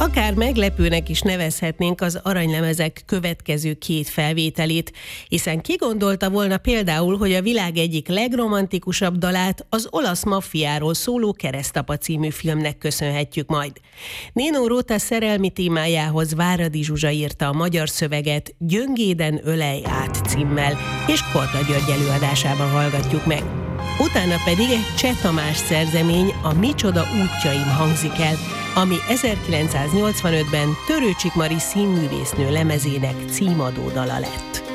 Akár meglepőnek is nevezhetnénk az aranylemezek következő két felvételét, hiszen ki gondolta volna például, hogy a világ egyik legromantikusabb dalát az olasz maffiáról szóló Keresztapa című filmnek köszönhetjük majd. Nino Rota szerelmi témájához Váradi Zsuzsa írta a magyar szöveget Gyöngéden ölej át címmel, és Korda György előadásában hallgatjuk meg. Utána pedig egy Cseh Tamás szerzemény, a Micsoda útjaim hangzik el, ami 1985-ben Törőcsik Mari színművésznő lemezének címadó dala lett.